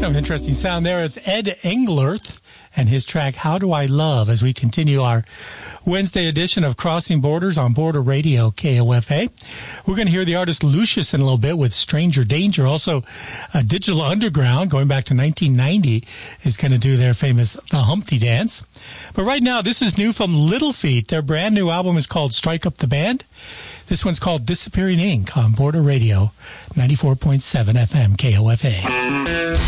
Kind of an interesting sound there. It's Ed Englert and his track, How Do I Love, as we continue our Wednesday edition of Crossing Borders on Border Radio, KOFA. We're going to hear the artist Lucius in a little bit with Stranger Danger. Also, Digital Underground, going back to 1990, is going to do their famous The Humpty Dance. But right now, this is new from Little Feat. Their brand new album is called Strike Up the Band. This one's called Disappearing Ink on Border Radio, 94.7 FM, KOFA.